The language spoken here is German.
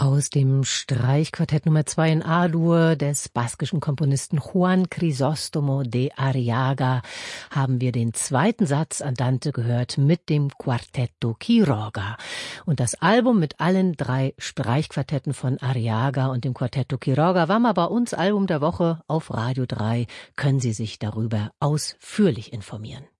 Aus dem Streichquartett Nummer 2 in A-Dur des baskischen Komponisten Juan Crisóstomo de Arriaga haben wir den zweiten Satz Andante gehört mit dem Quartetto Quiroga. Und das Album mit allen 3 Streichquartetten von Arriaga und dem Quartetto Quiroga war mal bei uns Album der Woche auf Radio 3. Können Sie sich darüber ausführlich informieren.